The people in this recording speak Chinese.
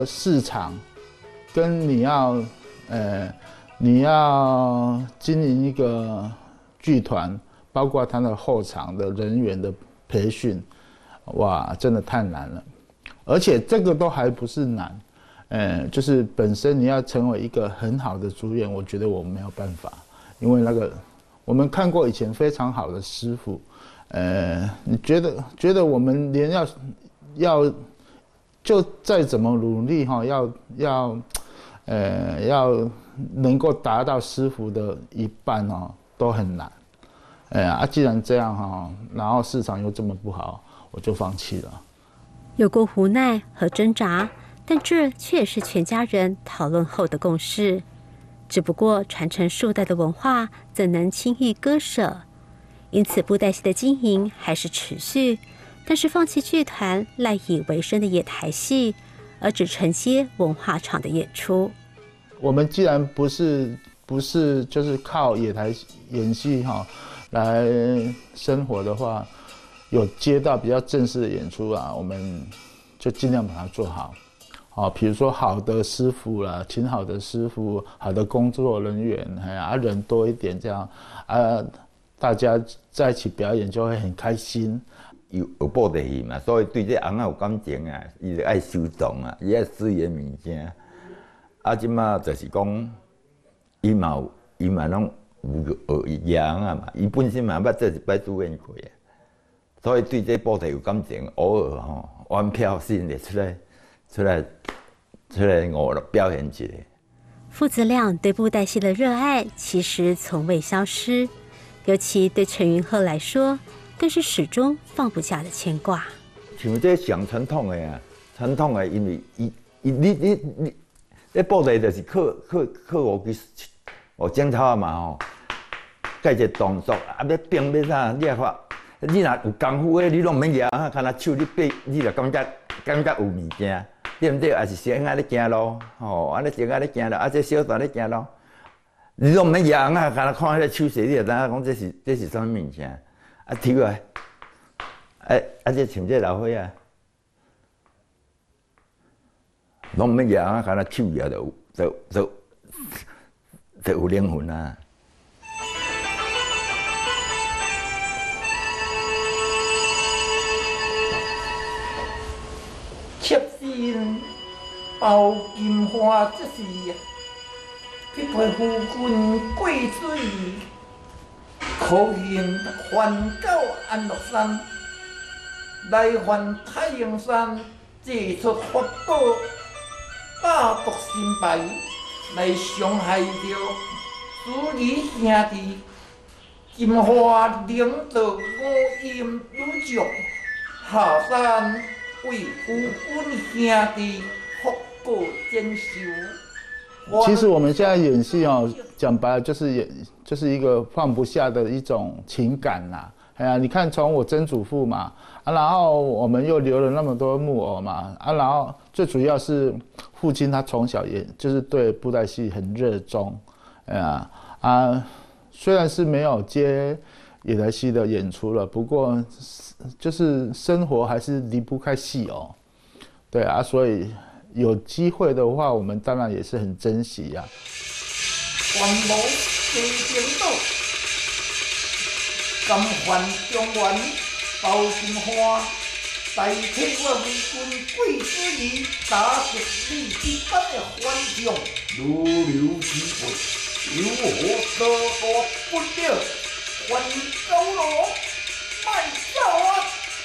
市场跟你要经营一个剧团，包括它的后场的人员的培训，哇，真的太难了。而且这个都还不是难，就是本身你要成为一个很好的主演，我觉得我们没有办法，因为我们看过以前非常好的师傅，你觉得我们连要就再怎么努力哈，要能够达到师傅的一半哦，都很难。既然这样哈，然后市场又这么不好，我就放弃了。 有过无奈和挣扎，但这却也是全家人讨论后的共识。只不过传承数代的文化，怎能轻易割舍？因此，布袋戏的经营还是持续，但是放弃剧团赖以为生的野台戏，而只承接文化场的演出。 我们既然不是就是靠野台演戏哈来生活的话，有接到比较正式的演出啊，我们就尽量把它做好。比如说好的师傅啦，请好的师傅，好的工作人员，人多一点这样大家在一起表演就会很开心。 有布袋戏嘛，所以对这翁仔有感情啊，伊就爱收藏啊，伊爱水的物件。即马就是讲，伊嘛拢有学洋啊嘛，伊本身嘛捌做一摆主演过啊，所以对这布袋有感情。偶尔玩票性的出来我表演一下。 父子俩对布袋戏的热爱其实从未消失，尤其对陈云鹤来说，更是始终放不下的牵挂。 像这上传统的啊，传统的，因为你布袋就是靠剪头嘛介一个动作，要变要啥，你也看，你若有功夫的，你拢免摇，看那手你背，你就感觉有物件，对不对？也是先安尼行路，安尼先安尼行路，这小段咧行路，你拢免摇，看那看迄个手势，你就知影讲这是啥物物件。跳来，这像这老伙啊，拢免摇，看那手摇就有灵魂啊。 妾身包金花，这是匹配夫君贵水，可幸还到安乐山，来还太阳山，借出法宝，大毒心牌，来伤害着子儿兄弟。金花领着五阴女将下山，为夫君兄弟福过兼修。 其实我们现在演戏讲白了就是一个放不下的一种情感啦。你看从我曾祖父嘛，然后我们又留了那么多木偶嘛，然后最主要是父亲他从小也就是对布袋戏很热衷，虽然是没有接野台戏的演出了，不过就是生活还是离不开戏对所以有机会的话，我们当然也是很珍惜呀。 还无金城岛，甘还中原包金花，代替我为君贵子儿，打击你这般的反将，如流之辈，有何多大不了？还走路，卖走啊！